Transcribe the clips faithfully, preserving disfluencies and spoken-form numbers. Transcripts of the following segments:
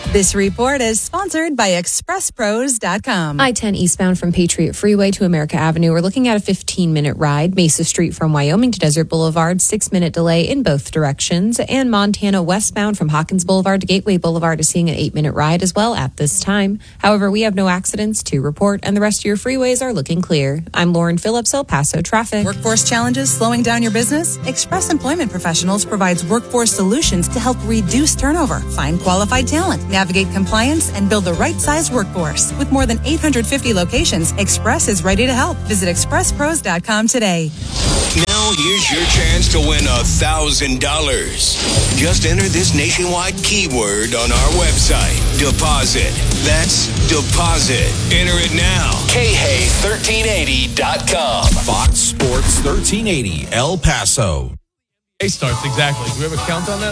This report is sponsored by express pros dot com. I ten eastbound from Patriot Freeway to America Avenue. We're looking at a fifteen-minute ride. Mesa Street from Wyoming to Desert Boulevard, six-minute delay in both directions. And Montana westbound from Hawkins Boulevard to Gateway Boulevard is seeing an eight-minute ride as well at this time. However, we have no accidents to report, and the rest of your freeways are looking clear. I'm Lauren Phillips, El Paso Traffic. Workforce challenges slowing down your business? Express Employment Professionals provides workforce solutions to help reduce turnover, find qualified talent, navigate compliance, and build the right size workforce. With more than eight hundred fifty locations, Express is ready to help. Visit express pros dot com today. Now here's your chance to win one thousand dollars. Just enter this nationwide keyword on our website. Deposit. That's deposit. Enter it now. K H A thirteen eighty dot com. Fox Sports thirteen eighty, El Paso. Day starts, exactly. Do we have a count on that?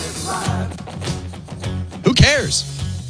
Who cares?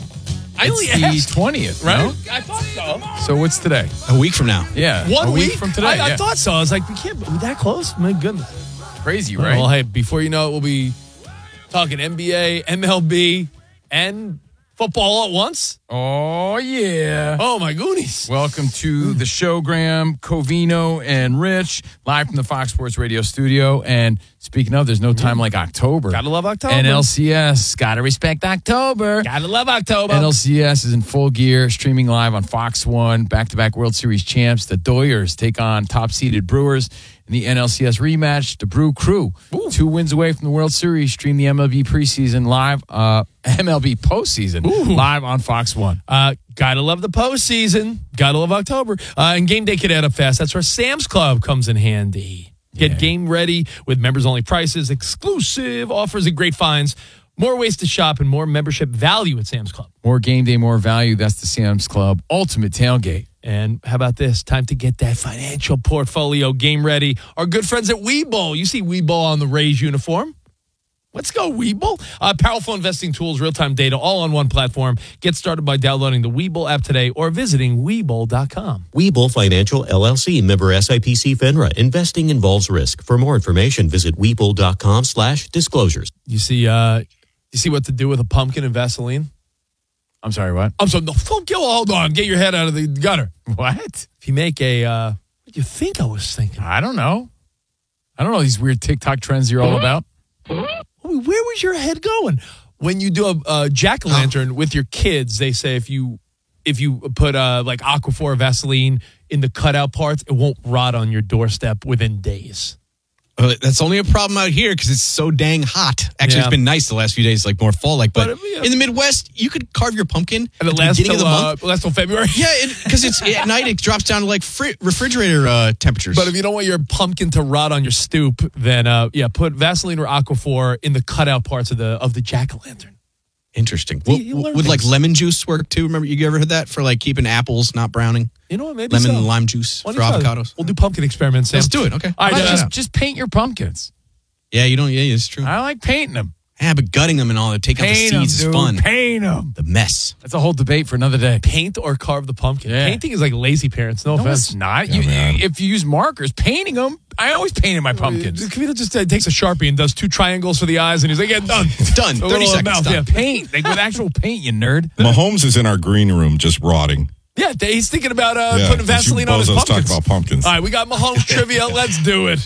I only It's asked. the twentieth, Right? no? I thought so. So what's today? A week from now. Yeah. One a week? week from today. I, I yeah. thought so. I was like, we can't be that close? My goodness. Crazy, right? Well, hey, before you know it, we'll be talking N B A, M L B, and football all at once. Oh, yeah. Oh, my goonies. Welcome to the show, Graham, Covino, and Rich, live from the Fox Sports Radio studio. And speaking of, there's no time like October. Gotta love October. N L C S, gotta respect October. Gotta love October. N L C S is in full gear, streaming live on Fox one. Back-to-back World Series champs, the Doyers, take on top-seeded Brewers in the N L C S rematch. The Brew Crew, Ooh. two wins away from the World Series, stream the M L B preseason live, uh, M L B postseason Ooh. live on Fox one. Uh, gotta love the postseason. Gotta love October. Uh, and game day could add up fast. That's where Sam's Club comes in handy. Get Yeah. game ready with members-only prices, exclusive offers, and great finds. More ways to shop and more membership value at Sam's Club. More game day, more value. That's the Sam's Club Ultimate Tailgate. And how about this? Time to get that financial portfolio game ready. Our good friends at Webull. You see Webull on the Rays uniform. Let's go, Webull. Uh, powerful investing tools, real-time data, all on one platform. Get started by downloading the Webull app today or visiting Webull dot com. Webull Financial, L L C, member S I P C FINRA. Investing involves risk. For more information, visit Webull dot com slash disclosures. You see, uh, you see what to do with a pumpkin and Vaseline? I'm sorry, what? I'm sorry, no, don't go, hold on. Get your head out of the gutter. What? If you make a, uh, what do you think I was thinking? I don't know. I don't know these weird TikTok trends you're all about. Where was your head going? When you do a, a jack-o'-lantern oh. with your kids, they say if you if you put uh, like Aquaphor Vaseline in the cutout parts, it won't rot on your doorstep within days. Uh, that's only a problem out here because it's so dang hot. Actually, Yeah. it's been nice the last few days, like more fall-like. But, But, uh, yeah. in the Midwest, you could carve your pumpkin And at it the lasts beginning till, of the uh, month. lasts till February. Yeah, because it's at night it drops down to like fri- refrigerator uh, temperatures. But if you don't want your pumpkin to rot on your stoop, then uh, yeah, put Vaseline or Aquaphor in the cutout parts of the of the jack-o'-lantern. Interesting. You- Well, you learn would like things. lemon juice work too? Remember, you ever heard that for like keeping apples not browning? You know what? Maybe Lemon so. and lime juice Why for don't you try avocados. that? We'll do pumpkin experiments, Sam. Let's do it. Okay. All right, But uh, just, just paint your pumpkins. Yeah, you don't. Yeah, it's true. I like painting them. Yeah, but gutting them and all, taking out the Paint them, seeds is dude. fun. Paint them. The mess. That's a whole debate for another day. paint or carve the pumpkin. Yeah. Painting is like lazy parents. No, No, offense. it's not. you, you, if you use markers, painting them, I always painted my pumpkins. Kavita just uh, takes a Sharpie and does two triangles for the eyes, and he's like, yeah, done. Done. A thirty little seconds. mouth, done. yeah. Paint, like with actual paint, you nerd. Mahomes is in our green room just rotting. Yeah, he's thinking about uh, Yeah, putting 'cause you Vaseline on his bozos talk pumpkins. about pumpkins. All right, we got Mahomes trivia. Let's do it.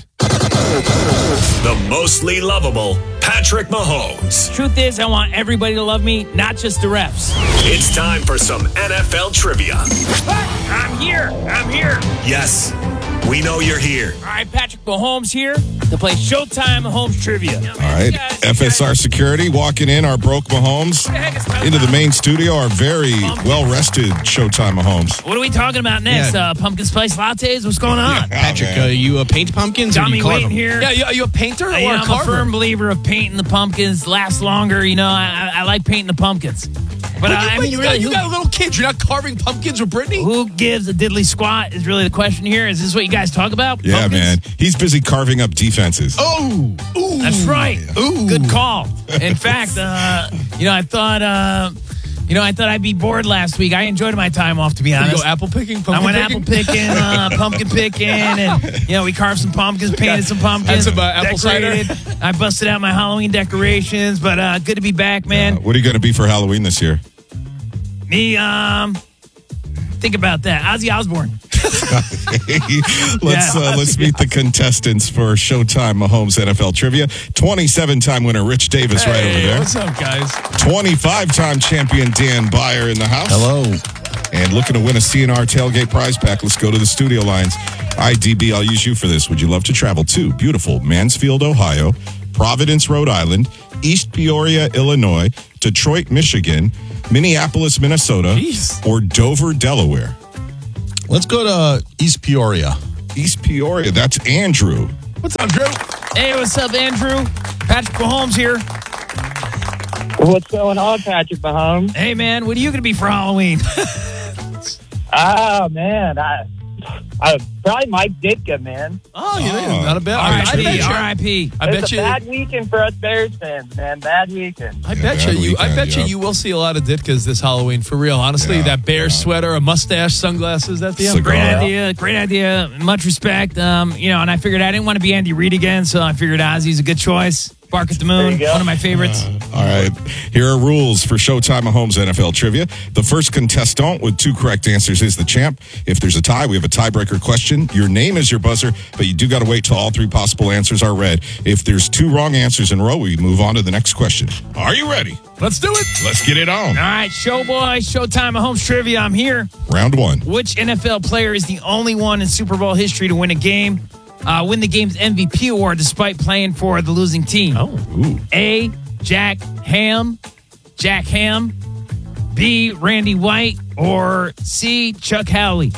The mostly lovable Patrick Mahomes. Truth is, I want everybody to love me, not just the refs. It's time for some N F L trivia. I'm here. I'm here. Yes, we know you're here. All right, Patrick Mahomes here to play Showtime Mahomes trivia. All right, F S R Security walking in our broke Mahomes into the main studio, our very well-rested Showtime Mahomes. What are we talking about next? Yeah. Uh, pumpkin spice lattes? What's going on? Patrick, man. uh, you uh, paint pumpkins Got or me you carve waiting them? here. Yeah, you, are you a painter or I, a I'm a carver? firm believer of painting the pumpkins. Last longer, you know. I, I, I like painting the pumpkins. But, But uh, you, I but mean, you, really, got, you who, got little kids. You're not carving pumpkins with Brittany? who gives a diddly squat is really the question here. Is this what you guys talk about? Yeah, Pumpkins? man. He's busy carving up defenses. Oh, That's right. Ooh. Good call. In fact, uh, you know, I thought uh, You know, I thought I'd be bored last week. I enjoyed my time off, to be You honest. go apple picking, pumpkin I went picking? apple picking, uh, pumpkin picking, and you know we carved some pumpkins, painted some pumpkins, Had some, uh, apple cider? decorated. I busted out my Halloween decorations, but uh, good to be back, man. Uh, what are you going to be for Halloween this year? Me, um, think about that. Ozzy Osbourne. let's Yeah. uh, let's meet the contestants for Showtime Mahomes N F L Trivia. twenty-seven-time winner Rich Davis right over Hey, there. what's up, guys? twenty-five-time champion Dan Byer in the house. Hello. And looking to win a C N R tailgate prize pack. Let's go to the studio lines. I D B, I'll use you for this. Would you love to travel to beautiful Mansfield, Ohio, Providence, Rhode Island, East Peoria, Illinois, Detroit, Michigan, Minneapolis, Minnesota, Jeez. or Dover, Delaware? Let's go to East Peoria. East Peoria. That's Andrew. What's up, Drew? Hey, what's up, Andrew? Patrick Mahomes here. What's going on, Patrick Mahomes? Hey, man, what are you going to be for Halloween? Ah, man, I, I probably Mike Ditka, man. Oh, yeah, not a bad. R I I bet P, you. R I P. I it's bet a you. bad weekend for us Bears fans, man. Bad weekend. I Yeah, bet bad you. you I weekend, bet you. yeah. You will see a lot of Ditkas this Halloween for real. Honestly, Yeah, that bear yeah. sweater, a mustache, sunglasses. That's the Cigar. Great Yeah. idea. Great idea. Much respect. Um, you know, and I figured I didn't want to be Andy Reid again, so I figured Ozzy's a good choice. Bark at the There Moon, you go. one of my favorites. All right. Here are rules for Showtime Mahomes N F L Trivia. The first contestant with two correct answers is the champ. If there's a tie, we have a tiebreaker question. Your name is your buzzer, but you do got to wait till all three possible answers are read. If there's two wrong answers in a row, we move on to the next question. Are you ready? Let's do it. Let's get it on. All right, Showboy, Showtime Mahomes Trivia, I'm here. Round one. Which N F L player is the only one in Super Bowl history to win a game, uh, win the game's M V P award despite playing for the losing team? Oh, Ooh. A, Jack Ham, Jack Ham, B, Randy White, or C, Chuck Howley?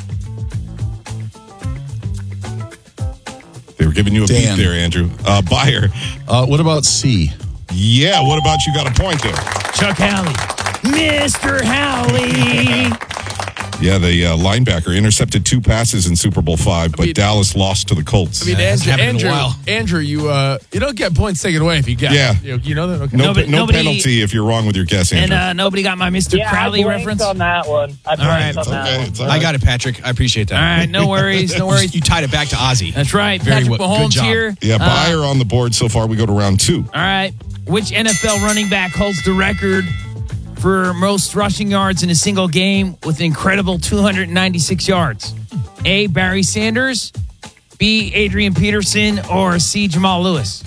They were giving you a Dan. beat there, Andrew. Uh, Byer. Uh, what about C? Yeah, what about you got a point there? Chuck Howley. Mister Howley. Yeah, the uh, linebacker intercepted two passes in Super Bowl five, but mean- Dallas lost to the Colts. I mean, Yeah, hasn't Andrew, happened in a Andrew, while. Andrew, you uh, you don't get points taken away if you guess. Yeah. you, you know that. Okay. no Nobody- no nobody- penalty if you're wrong with your guess, And Andrew. uh, nobody got my Mister Yeah, Crowley I blanked reference? on that one. I blanked right. on It's that okay. one. It's all I right. got it, Patrick. I appreciate that. All right, no worries, no worries. You tied it back to Ozzy. That's right. Very Patrick well- good Mahomes job. here. Yeah, Uh, Byer on the board so far. We go to round two. All right. Which N F L running back holds the record for most rushing yards in a single game with an incredible two hundred ninety-six yards? A, Barry Sanders, B, Adrian Peterson, or C, Jamal Lewis?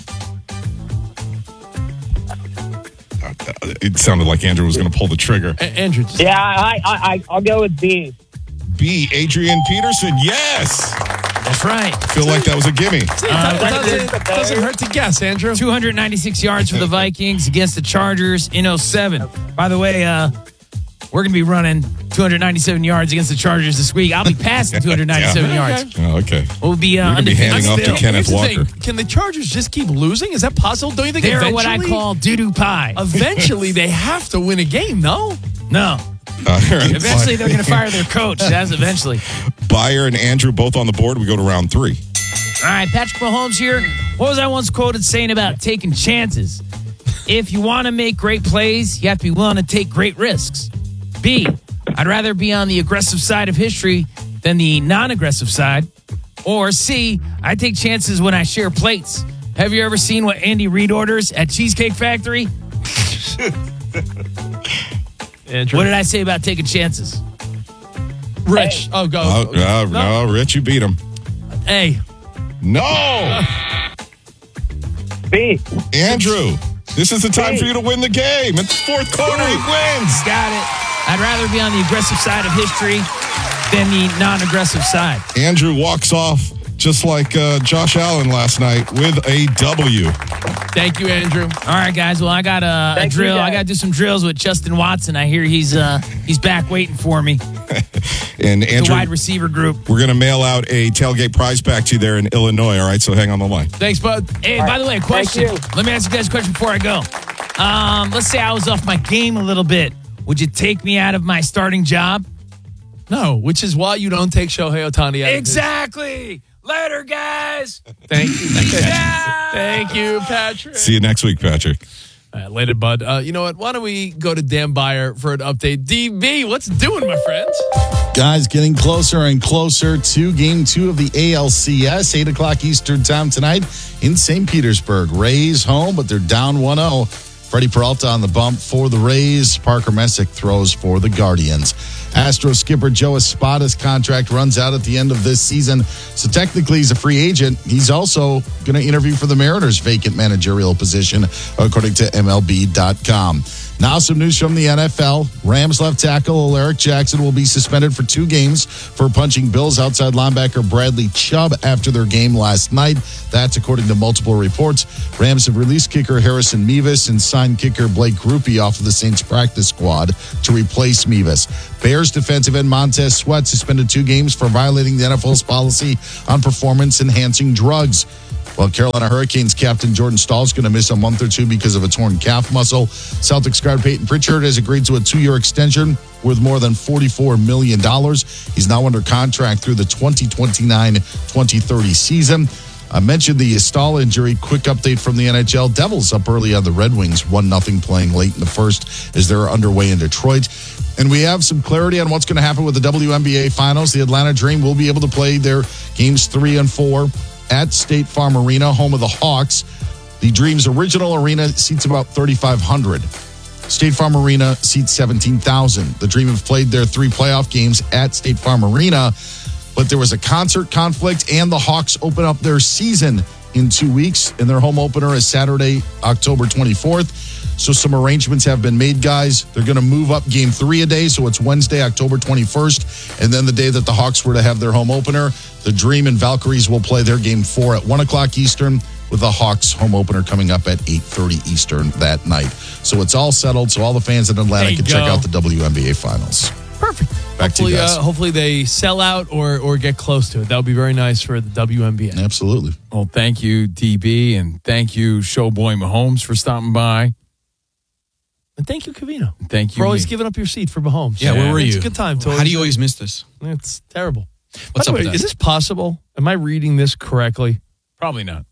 It sounded like Andrew was going to pull the trigger. A- Andrew, just, Yeah, I, I, I, I'll go with B. B, Adrian Peterson. Yes. That's right. Feel like that was a gimme. See, it Uh, doesn't, it doesn't, doesn't hurt to guess, Andrew. two hundred ninety-six yards for the Vikings against the Chargers in oh seven. By the way, uh, we're going to be running two hundred ninety-seven yards against the Chargers this week. I'll be passing two hundred ninety-seven Yeah. yards. Oh, okay. We'll be uh, You're gonna be undefeated. handing off to Still, Kenneth Here's the Walker. thing. Can the Chargers just keep losing? Is that possible? Don't you think They're eventually, what I call doo-doo pie. eventually they have to win a game, no? No. Uh, Eventually, they're going to fire their coach. That's eventually. Byer and Andrew both on the board. We go to round three. All right, Patrick Mahomes here. What was I once quoted saying about taking chances? If you want to make great plays, you have to be willing to take great risks. B, I'd rather be on the aggressive side of history than the non-aggressive side. Or C, I take chances when I share plates. Have you ever seen what Andy Reid orders at Cheesecake Factory? Andrew. What did I say about taking chances? Rich. Oh, go. Oh, uh, no, Rich, you beat him. Hey. No. B. Andrew, this is the time for you to win the game. It's fourth quarter. He wins. Got it. I'd rather be on the aggressive side of history than the non-aggressive side. Andrew walks off just like uh, Josh Allen last night with a W. Thank you, Andrew. All right, guys. Well, I got a, a Thank you, drill. I guys. got to do some drills with Justin Watson. I hear he's uh, he's back waiting for me. And The Andrew, wide receiver group. we're going to mail out a tailgate prize back to you there in Illinois. All right, so hang on the line. Thanks, bud. Hey, by the way, a question. you. Let me ask you guys a question before I go. Um, let's say I was off my game a little bit. Would you take me out of my starting job? No, which is why you don't take Shohei Ohtani out of his- Exactly. Later, guys. Thank you. Thank you, Patrick. See you next week, Patrick. All right, later, bud. Uh, you know what? Why don't we go to Dan Byer for an update? D B, what's doing, my friends? Guys, getting closer and closer to game two of the A L C S. eight o'clock Eastern time tonight in Saint Petersburg. Rays home, but they're down one oh. Freddie Peralta on the bump for the Rays. Parker Messick throws for the Guardians. Astros skipper Joe Espada's contract runs out at the end of this season. So technically he's a free agent. He's also going to interview for the Mariners' vacant managerial position, according to M L B dot com. Now some news from the N F L. Rams left tackle Alaric Jackson will be suspended for two games for punching Bills outside linebacker Bradley Chubb after their game last night. That's according to multiple reports. Rams have released kicker Harrison Mevis and signed kicker Blake Grupe off of the Saints practice squad to replace Mevis. Bears defensive end Montez Sweat suspended two games for violating the N F L's policy on performance-enhancing drugs. Well, Carolina Hurricanes captain Jordan Stahl is going to miss a month or two because of a torn calf muscle. Celtics guard Peyton Pritchard has agreed to a two-year extension worth more than forty-four million dollars. He's now under contract through the twenty twenty-nine twenty thirty season. I mentioned the Stahl injury. Quick update from the N H L. Devils up early on the Red Wings, one nothing playing late in the first as they're underway in Detroit. And we have some clarity on what's going to happen with the W N B A Finals. The Atlanta Dream will be able to play their games three and four at State Farm Arena, home of the Hawks. The Dream's original arena seats about thirty-five hundred. State Farm Arena seats seventeen thousand. The Dream have played their three playoff games at State Farm Arena, but there was a concert conflict, and the Hawks open up their season in two weeks, and their home opener is Saturday, October twenty-fourth. So some arrangements have been made, guys. They're going to move up game three a day, so it's Wednesday, October twenty-first, and then the day that the Hawks were to have their home opener, the Dream and Valkyries will play their game four at one o'clock Eastern, with the Hawks home opener coming up at eight thirty Eastern that night. So it's all settled, so all the fans in Atlanta can go. Check out the W N B A Finals. Perfect. Back hopefully, to you guys. Uh, hopefully they sell out or or get close to it. That would be very nice for the W N B A. Absolutely. Well, thank you, D B, and thank you, Showboy Mahomes, for stopping by. And thank you, Covino. Thank you. For always me. giving up your seat for Mahomes. Yeah, where were It's you? a good time. To How do you always miss this? It's terrible. What's By the up way, with that? is this possible? Am I reading this correctly? Probably not.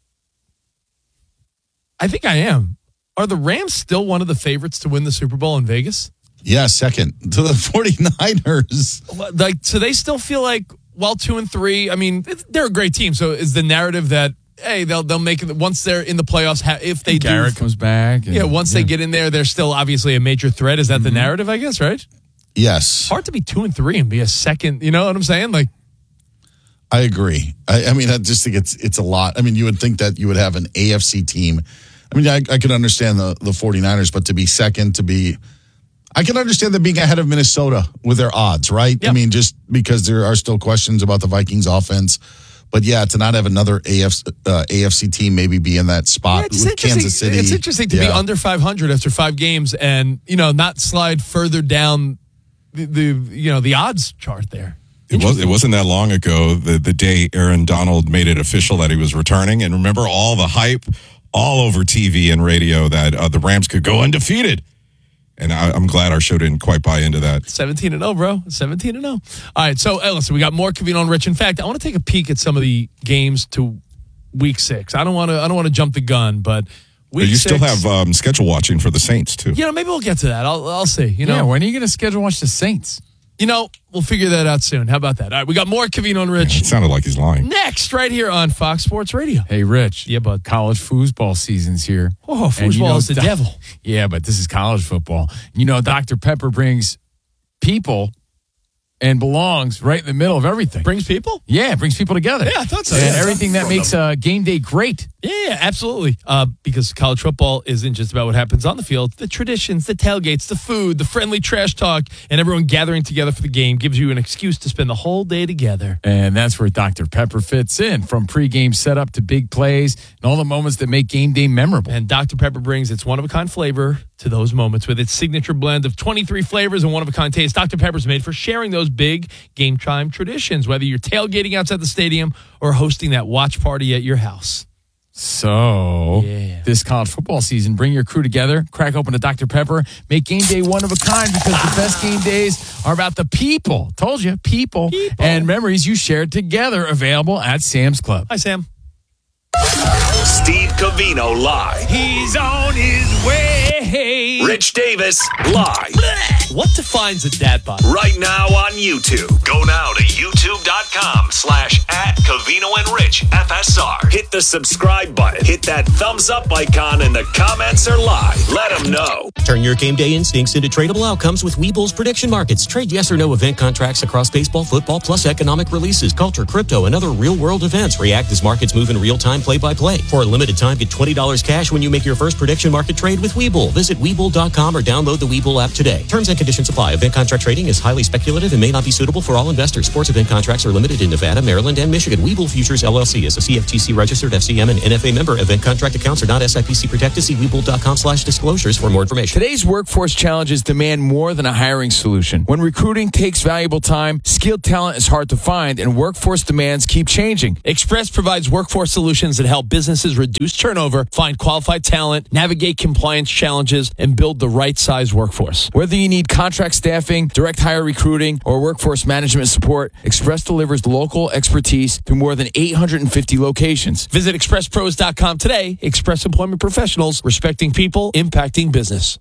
I think I am. Are the Rams still one of the favorites to win the Super Bowl in Vegas? Yeah, second to the 49ers. Like, so they still feel like, well, two and three. I mean, it's, they're a great team. So is the narrative that, hey, they'll they'll make it once they're in the playoffs? Ha- if they Garrett do, comes back. And, yeah. Once yeah. they get in there, they're still obviously a major threat. Is that Mm-hmm. the narrative? I guess, right? Yes. Hard to be two and three and be a second. You know what I'm saying? Like, I agree. I, I mean, I just think it's it's a lot. I mean, you would think that you would have an A F C team. I mean, I, I could understand the, the 49ers, but to be second, to be... I can understand them being ahead of Minnesota with their odds, right? Yep. I mean, just because there are still questions about the Vikings offense. But yeah, to not have another A F C, uh, A F C team maybe be in that spot yeah, it's with interesting. Kansas City. It's interesting to yeah. be under five hundred after five games and, you know, not slide further down the, the you know, the odds chart there. It, was, it wasn't that long ago, the, the day Aaron Donald made it official that he was returning. And remember all the hype all over T V and radio that uh, the Rams could go undefeated. And I, I'm glad our show didn't quite buy into that. seventeen and oh, bro. seventeen and oh. All right, so hey, listen, we got more Covino and Rich. In fact, I want to take a peek at some of the games to week six. I don't want to I don't want to jump the gun, but week But you six, still have um, schedule watching for the Saints, too. You know, maybe we'll get to that. I'll I'll see. You know, Yeah, when are you going to schedule watch the Saints? You know, we'll figure that out soon. How about that? All right, we got more Covino and Rich. It sounded like he's lying. Next, right here on Fox Sports Radio. Hey, Rich. Yeah, bud. College foosball season's here. Oh, And you foosball know, is the doc- devil. Yeah, but this is college football. You know, Doctor Pepper brings people and belongs right in the middle of everything. Brings people? Yeah, it brings people together. Yeah, I thought so. And Yeah. everything that makes uh, game day great. Yeah, yeah, absolutely. Uh, because college football isn't just about what happens on the field. The traditions, the tailgates, the food, the friendly trash talk, and everyone gathering together for the game gives you an excuse to spend the whole day together. And that's where Doctor Pepper fits in, from pregame setup to big plays and all the moments that make game day memorable. And Doctor Pepper brings its one-of-a-kind flavor to those moments with its signature blend of twenty-three flavors and one-of-a-kind taste. Doctor Pepper's made for sharing those big game time traditions, whether you're tailgating outside the stadium or hosting that watch party at your house. So, Yeah. this college football season, bring your crew together, crack open a Doctor Pepper, make game day one of a kind, because the best game days are about the people. Told you, people, People. and memories you shared together. Available at Sam's Club. Hi, Sam. Steve Covino live. He's on his way. hey. Rich Davis, live. What defines a dad bod? Right now on YouTube. Go now to youtube.com slash at Covino and Rich F S R. Hit the subscribe button. Hit that thumbs up icon, and the comments are live. Let them know. Turn your game day instincts into tradable outcomes with Webull's prediction markets. Trade yes or no event contracts across baseball, football, plus economic releases, culture, crypto, and other real-world events. React as markets move in real time, play-by-play. For a limited time, get twenty dollars cash when you make your first prediction market trade with Webull. Visit Webull dot com or download the Webull app today. Terms and conditions apply. Event contract trading is highly speculative and may not be suitable for all investors. Sports event contracts are limited in Nevada, Maryland, and Michigan. Webull Futures, L L C is a C F T C registered F C M and N F A member. Event contract accounts are not S I P C protected. See Webull dot com slash disclosures for more information. Today's workforce challenges demand more than a hiring solution. When recruiting takes valuable time, skilled talent is hard to find, and workforce demands keep changing. Express provides workforce solutions that help businesses reduce turnover, find qualified talent, navigate compliance challenges, and build the right size workforce. Whether you need contract staffing, direct hire recruiting, or workforce management support, Express delivers local expertise through more than eight hundred fifty locations. Visit express pros dot com today. Express Employment Professionals, respecting people, impacting business.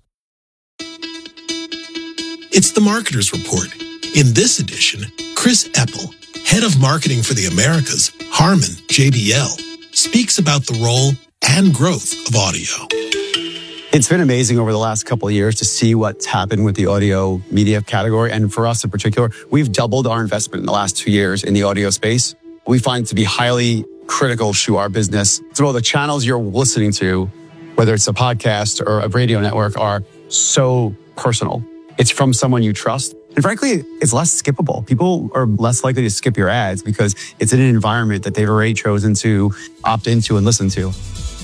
It's the Marketer's Report. In this edition, Chris Eppel, head of marketing for the Americas, Harman J B L, speaks about the role and growth of audio. It's been amazing over the last couple of years to see what's happened with the audio media category. And for us in particular, we've doubled our investment in the last two years in the audio space. We find it to be highly critical to our business. So the channels you're listening to, whether it's a podcast or a radio network, are so personal. It's from someone you trust. And frankly, it's less skippable. People are less likely to skip your ads because it's in an environment that they've already chosen to opt into and listen to.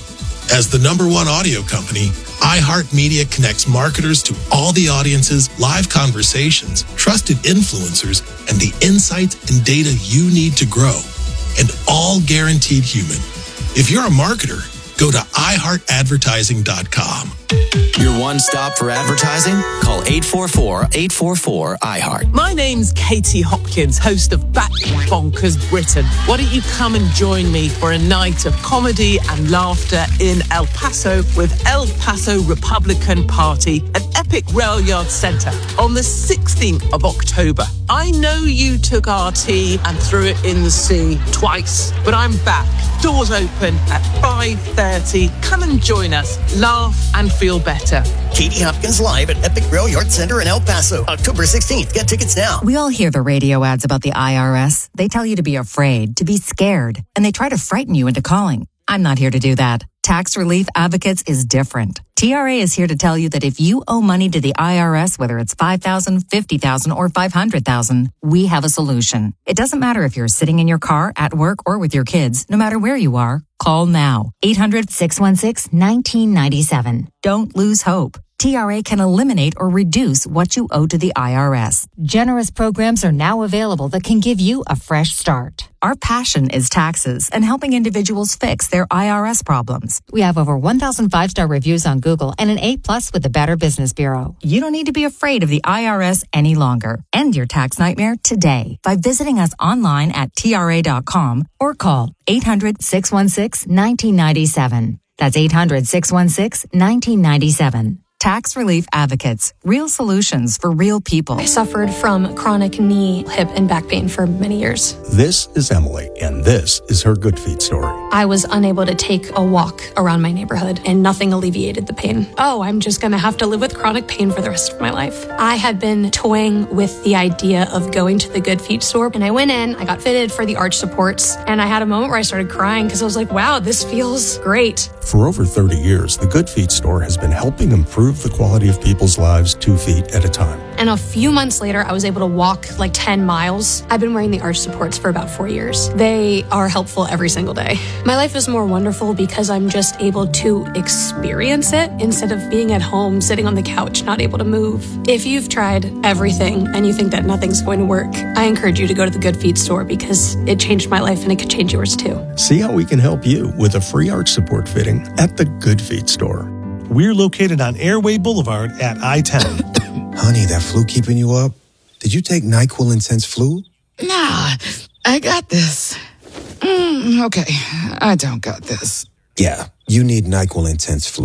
As the number one audio company, iHeartMedia connects marketers to all the audiences, live conversations, trusted influencers, and the insights and data you need to grow. And all guaranteed human. If you're a marketer, go to i heart advertising dot com. Your one stop for advertising? Call eight four four, eight four four, I heart. My name's Katie Hopkins, host of Back Bonkers Britain. Why don't you come and join me for a night of comedy and laughter in El Paso with El Paso Republican Party at Epic Rail Yard Centre on the sixteenth of October. I know you took our tea and threw it in the sea twice, but I'm back. Doors open at five thirty. Come and join us. Laugh and feel better. Katie Hopkins live at Epic Rail Yard Center in El Paso, October sixteenth. Get tickets now. We all hear the radio ads about the I R S. They tell you to be afraid, to be scared, and they try to frighten you into calling. I'm not here to do that. Tax Relief Advocates is different. T R A is here to tell you that if you owe money to the I R S, whether it's five thousand dollars, fifty thousand dollars, or five hundred thousand dollars, we have a solution. It doesn't matter if you're sitting in your car, at work, or with your kids. No matter where you are, call now. eight hundred, six one six, one nine nine seven. Don't lose hope. T R A can eliminate or reduce what you owe to the I R S. Generous programs are now available that can give you a fresh start. Our passion is taxes and helping individuals fix their I R S problems. We have over one thousand five-star reviews on Google and an A plus with the Better Business Bureau. You don't need to be afraid of the I R S any longer. End your tax nightmare today by visiting us online at T R A dot com or call eight hundred, six one six, one nine nine seven. That's eight hundred, six one six, one nine nine seven. Tax Relief Advocates. Real solutions for real people. I suffered from chronic knee, hip, and back pain for many years. This is Emily, and this is her Good Feet story. I was unable to take a walk around my neighborhood, and nothing alleviated the pain. Oh, I'm just going to have to live with chronic pain for the rest of my life. I had been toying with the idea of going to the Good Feet store, and I went in, I got fitted for the arch supports, and I had a moment where I started crying because I was like, wow, this feels great. For over thirty years, the Good Feet store has been helping improve the quality of people's lives two feet at a time. And a few months later, I was able to walk like ten miles. I've been wearing the arch supports for about four years. They are helpful every single day. My life is more wonderful because I'm just able to experience it instead of being at home, sitting on the couch, not able to move. If you've tried everything and you think that nothing's going to work, I encourage you to go to the Good Feet store because it changed my life and it could change yours too. See how we can help you with a free arch support fitting at the Good Feet store. We're located on Airway Boulevard at I ten. Honey, that flu keeping you up? Did you take NyQuil Intense Flu? Nah, I got this. Mm, okay, I don't got this. Yeah, you need NyQuil Intense Flu.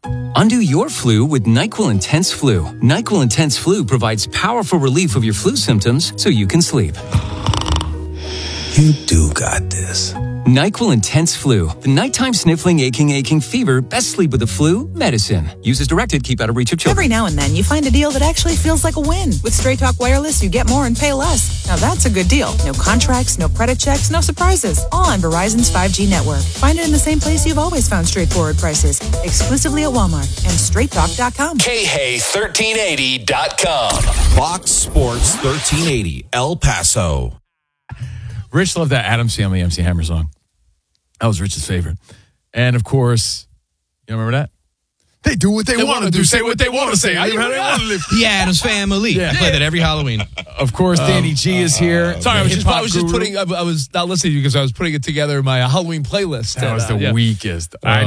Undo your flu with NyQuil Intense Flu. NyQuil Intense Flu provides powerful relief of your flu symptoms so you can sleep. You do got this. NyQuil Intense Flu. The nighttime sniffling, aching, aching fever. Best sleep with the flu. Medicine. Use as directed. Keep out of reach of children. Every now and then, you find a deal that actually feels like a win. With Straight Talk Wireless, you get more and pay less. Now that's a good deal. No contracts, no credit checks, no surprises. All on Verizon's five G network. Find it in the same place you've always found straightforward prices. Exclusively at Walmart and straight talk dot com. K Hay thirteen eighty dot com. Fox Sports thirteen eighty, El Paso. Rich loved that Addams Family M C Hammer song. That was Rich's favorite. And of course, you remember that? They do what they, They want to wanna do, do, say what they want to say. I live how they forgot. want to live. The Addams Family. Yeah. I play that every Halloween. Of course, Danny G is here. Sorry, I was just, I Hip-hop was just guru. putting, I, I was not listening to you because I was putting it together in my Halloween playlist. That And, was uh, the yeah. weakest. I